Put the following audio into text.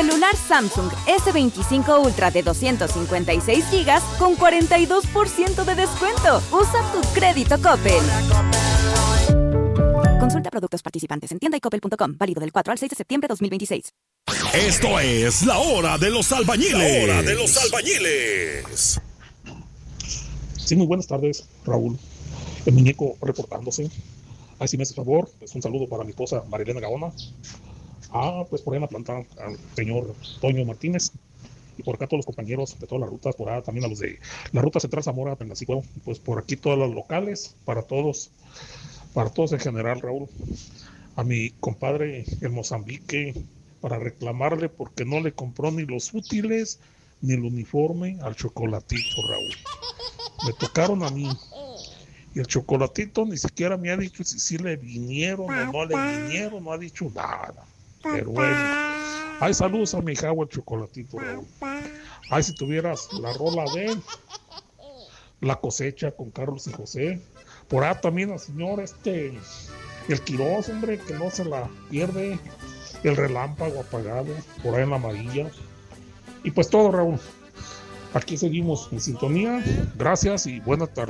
Celular Samsung S25 Ultra de 256 GB con 42% de descuento. Usa tu crédito Coppel. Consulta productos participantes en tienda y coppel.com. Válido del 4 al 6 de septiembre de 2026. Esto es La Hora de los Albañiles. La Hora de los Albañiles. Sí, muy buenas tardes, Raúl. El muñeco reportándose. Ay, si me hace favor, pues un saludo para mi esposa Marilena Gaona. Pues por ahí en la planta al señor Toño Martínez. Y por acá todos los compañeros de todas las rutas, por ahí también a los de la ruta Central Zamora, Penasico. Pues por aquí todas las locales, para todos en general, Raúl. A mi compadre en Mozambique, para reclamarle porque no le compró ni los útiles ni el uniforme al Chocolatito, Raúl. Me tocaron a mí. Y el Chocolatito ni siquiera me ha dicho si sí le vinieron o no le vinieron, no ha dicho nada. Pero bueno. Ay, saludos a mi hija, el Chocolatito, Raúl. Ay, si tuvieras la rola de La Cosecha con Carlos y José. Por ahí también al señor el Quirós, hombre, que no se la pierde. El Relámpago apagado, por ahí en la amarilla. Y pues todo, Raúl. Aquí seguimos en sintonía. Gracias y buenas tardes.